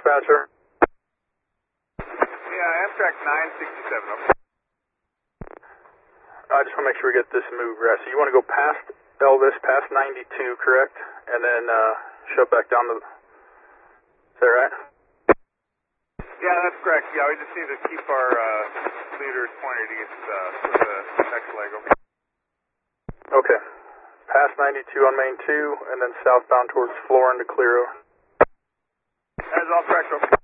dispatcher? Yeah, Amtrak 967. Okay. I just want to make sure we get this move right. So you want to go past Elvis, past 92, correct? And then shove back down to... Is that right? Yeah, that's correct. Yeah, we just need to keep our leaders pointed against the next leg. Okay. Past 92 on main 2, and then southbound towards Florin to Clearo. That is all correct.